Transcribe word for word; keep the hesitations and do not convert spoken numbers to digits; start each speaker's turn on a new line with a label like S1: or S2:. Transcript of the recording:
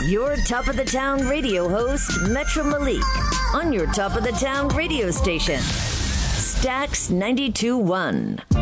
S1: your top of the town radio host, Metro Malik, on your top of the town radio station, Stax ninety-two point one.